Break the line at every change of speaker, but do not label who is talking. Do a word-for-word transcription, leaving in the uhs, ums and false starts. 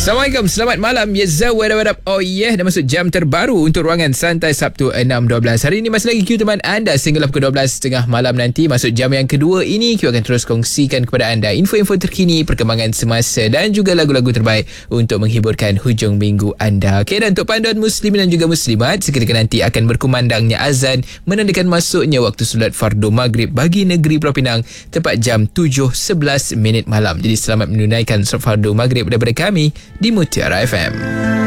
Assalamualaikum, selamat malam. Yes, what up, what up? Oh yeah, dah masuk jam terbaru untuk Ruangan Santai Sabtu enam dua belas. Hari ini masih lagi Q teman anda sehinggalah pukul dua belas tiga puluh malam nanti. Masuk jam yang kedua ini, Q akan terus kongsikan kepada anda info-info terkini, perkembangan semasa dan juga lagu-lagu terbaik untuk menghiburkan hujung minggu anda. Okay, dan untuk panduan muslimin dan juga muslimat, seketika nanti akan berkumandangnya azan menandakan masuknya waktu solat fardu maghrib bagi negeri Pulau Pinang tepat jam tujuh sebelas minit malam. Jadi selamat menunaikan solat fardu maghrib daripada kami di Mutiara F M.